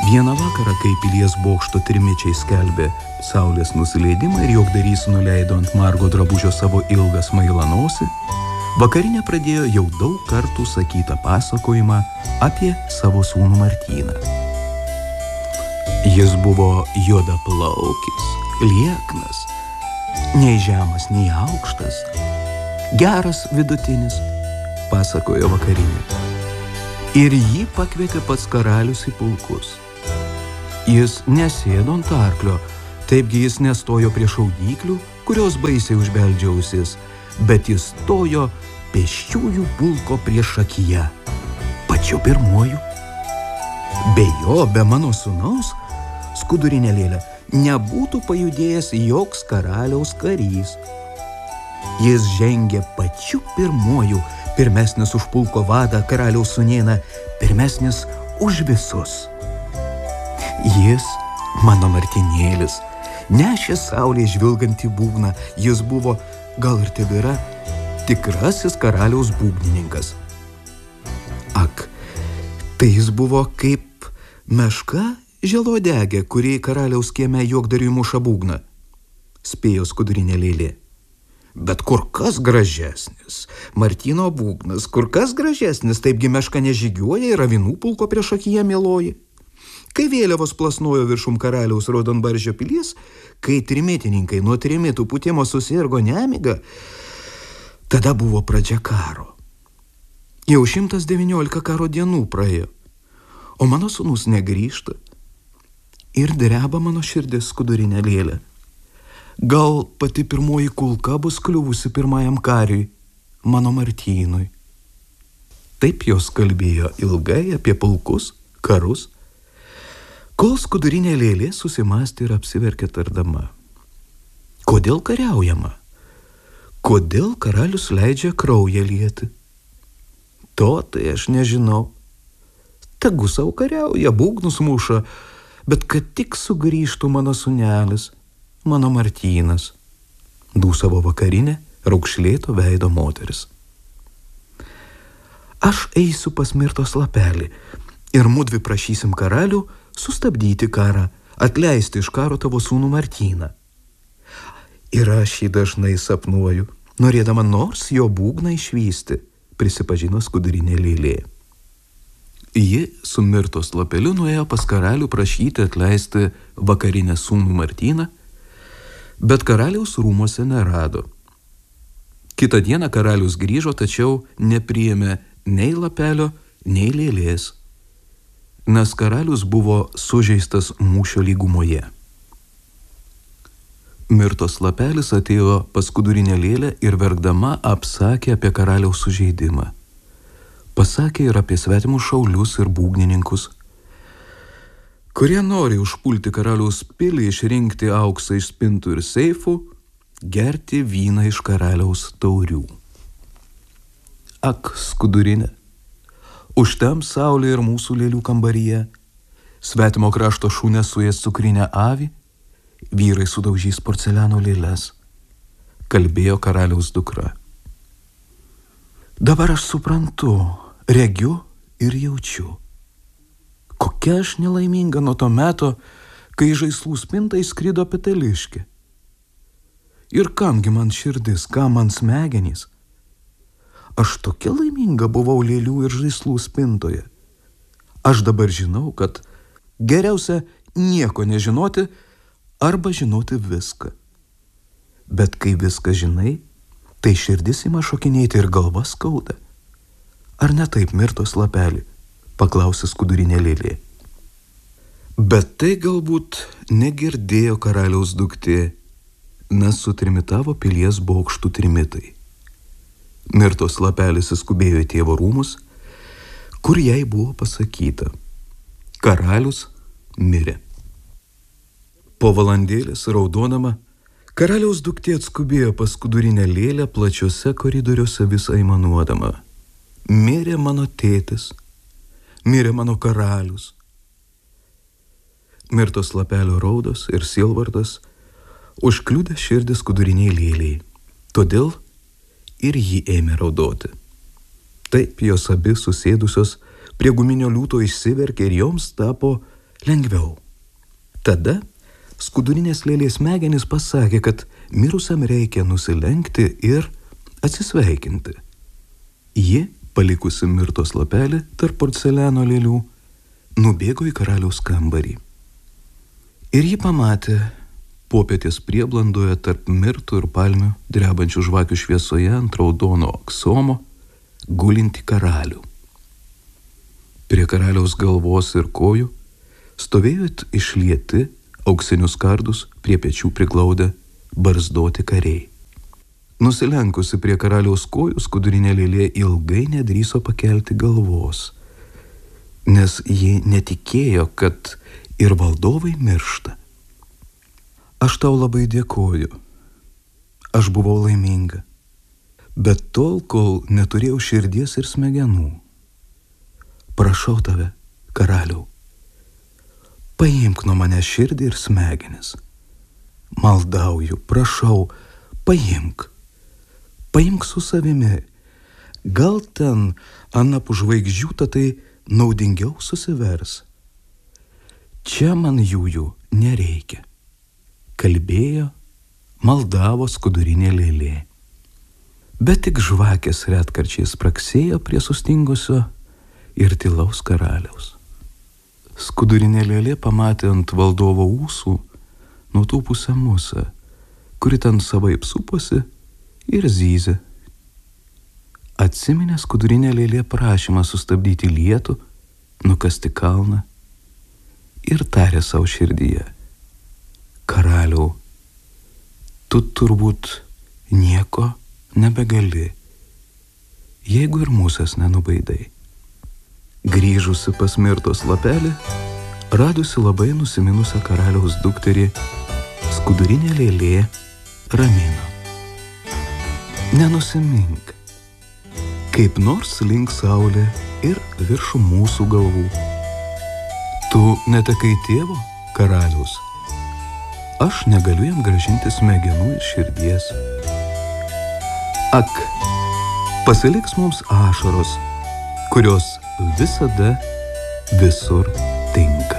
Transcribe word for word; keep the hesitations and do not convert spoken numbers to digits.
Vieną vakarą, kai pilies bokšto trimičiai skelbė saulės nusileidimą ir juokdarys nuleido ant margo drabužio savo ilgą smailą nosį, vakarinė pradėjo jau daug kartų sakytą pasakojimą apie savo sūnų Martyną. Jis buvo juodaplaukis, lieknas, nei žemas, nei aukštas, geras vidutinis, pasakojo vakarinė. Ir jį pakvietė pats karalius į pulkus. Jis nesėdo ant arklio, taipgi jis nestojo prie šaudyklių, kurios baisiai užbeldžia ausis, bet jis stojo pėsčiųjų pulko priešakyje, pačiu pirmuoju. Be jo, be mano sūnaus, skudurinė Lėlė, nebūtų pajudėjęs joks karaliaus karys. Jis žengė pačiu pirmuoju, pirmesnis už pulko vadą karaliaus sūnėną, pirmesnis už visus. Jis, mano Martinėlis, nešė saulė žvilgantį būgną, jis buvo, gal ir tebėra, tikrasis karaliaus būgnininkas. Ak, tai jis buvo kaip meška želodegė, kuri karaliaus kieme juokdariui muša būgną, spėjo skudurinė Lėlė. Bet kur kas gražesnis, Martyno būgnas, kur kas gražesnis, taipgi meška nežygiuoja ir avinų pulko priešakyje mieloji. Kai vėliavos plasnojo viršum karaliaus Raudonbaržio pilies, kai trimitininkai nuo trimitų pūtimo susirgo nemiga, tada buvo pradžia karo. Jau šimtas devyniolika karo dienų praėjo, o mano sūnus negrįžta. Ir dreba mano širdis, skudurinė Lėlė. Gal pati pirmoji kulka bus kliuvusi pirmajam kariui, mano Martynui. Taip jos kalbėjo ilgai apie pulkus, karus, kol skudurinė Lėlė susimąstė ir apsiverkė tardama. Kodėl kariaujama? Kodėl karalius leidžia kraują lieti? To tai aš nežinau. Tegu sau kariauja, būgnus muša, bet kad tik sugrįžtų mano sūnelis, mano Martynas, dūsavo vakarinė raukšlėto veido moteris. Aš eisiu pas Mirtos lapelį ir mudvi prašysim karalių sustabdyti karą, atleisti iš karo tavo sūnų Martyną. Ir aš jį dažnai sapnuoju, norėdama nors jo būgną išvysti, prisipažino skudurinė Lėlė. Ji su Mirtos lapeliu nuėjo pas karalių prašyti atleisti vakarinę sūnų Martyną, bet karaliaus rūmuose nerado. Kitą dieną karalius grįžo, tačiau nepriėmė nei lapelio, nei Lėlės, nes karalius buvo sužeistas mūšio lygumoje. Mirtos lapelis atėjo pas skudurinę Lėlę ir verkdama apsakė apie karaliaus sužeidimą. Pasakė ir apie svetimus šaulius ir būgnininkus, kurie nori užpulti karaliaus pilį, išrinkti auksą iš spintų ir seifų, gerti vyną iš karaliaus taurių. Ak, skudurinė, užtem saulė ir mūsų lėlių kambaryje, svetimo krašto šūnė suės cukrinę avį, vyrai sudaužys porceliano lėles, kalbėjo karaliaus dukra. Dabar aš suprantu, regiu ir jaučiu. Kokia aš nelaiminga nuo to meto, kai žaislų spinta įskrido peteliškė. Ir kamgi man širdis, kam man smegenys? Aš tokia laiminga buvau lėlių ir žaislų spintoje. Aš dabar žinau, kad geriausia nieko nežinoti arba žinoti viską. Bet kai viską žinai, tai širdis ima šokinėti ir galva skauda. Ar ne taip, Mirtos lapelį? Paklausė skudurinė Lėlė. Bet tai galbūt negirdėjo karaliaus duktė, nes sutrimitavo pilies bokštų trimitai. Mirtos lapelis įskubėjo į tėvo rūmus, kur jai buvo pasakyta: karalius mirė. Po valandėlės raudonama, karaliaus duktė atskubėjo pas skudurinę Lėlę plačiuose koridoriuose vis aimanuodama. Mirė mano tėtis, mirė mano karalius. Mirtos lapelio raudos ir sielvartas užkliudė širdį skuduriniai Lėlei, todėl ir ji ėmė raudoti. Taip jos abi susėdusios prie guminio liūto išsiverkė ir joms tapo lengviau. Tada skudurinės lėlės smegenys pasakė, kad mirusiam reikia nusilenkti ir atsisveikinti. Ji, palikusi mirtos lapelį tarp porceliano lėlių, nubėgo į karaliaus kambarį. Ir ji pamatė popietės prieblandoje tarp mirtų ir palmių drebančių žvakių šviesoje ant raudono aksomo gulinti karalių. Prie karaliaus galvos ir kojų stovėjo išlieti auksinius kardus prie pečių priglaudę barzdoti kariai. Nusilenkusi prie karaliaus kojų, skudurinė lėlė ilgai nedrįso pakelti galvos, nes ji netikėjo, kad ir valdovai miršta. Aš tau labai dėkoju. Aš buvau laiminga, bet tol, kol neturėjau širdies ir smegenų. Prašau tave, karaliau, paimk nuo mane širdį ir smegenis. Maldauju, prašau, paimk. Paimk su savimi. Gal ten anapus žvaigždžių tai naudingiau susivers. Čia man jųjų nereikia. Kalbėjo, maldavo skudurinė lėlė. Bet tik žvakės retkarčiais spraksėjo prie sustingusio ir tylaus karaliaus. Skudurinė lėlė pamatė ant valdovo ūsų nutūpusią musę, kuri ten savaip suposi ir zyzė. Atsiminė skudurinė lėlė prašymą sustabdyti lietų, nukasti kalną ir tarė savo širdyje: karaliau, tu turbūt nieko nebegali, jeigu ir musės nenubaidai. Grįžusi pas mirtos lapelį, radusi labai nusiminusią karaliaus dukterį, skudurinė lėlė ramino: nenusimink, kaip nors link saulė ir viršų mūsų galvų. Tu netekai tėvo, karaliaus, aš negaliu jam grąžinti smegenų ir širdies. Ak, pasiliks mums ašaros, kurios visada visur tinka.